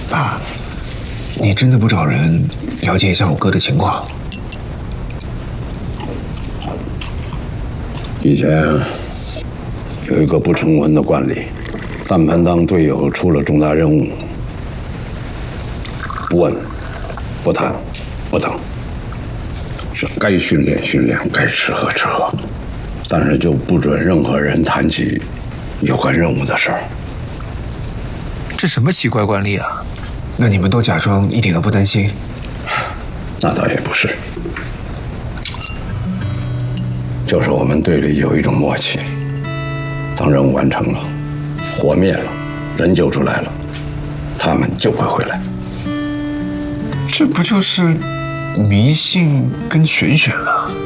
爸，你真的不找人了解一下我哥的情况？ 以前有一个不成文的惯例，但凡当队友出了重大任务，不问、不谈、不等，是该训练训练，该吃喝吃喝，但是就不准任何人谈起有关任务的事儿。 这什么奇怪惯例啊？ 那你们都假装一点都不担心？ 那倒也不是，就是我们队里有一种默契，当任务完成了，火灭了，人救出来了，他们就会回来。 这不就是迷信跟玄学吗？